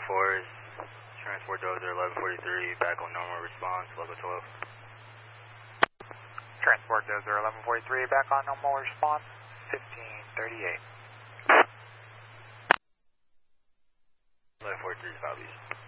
Forest, transport Dozer 1143, back on normal response, local 12. Transport Dozer 1143, back on normal response, 1538. 1143 Southeast.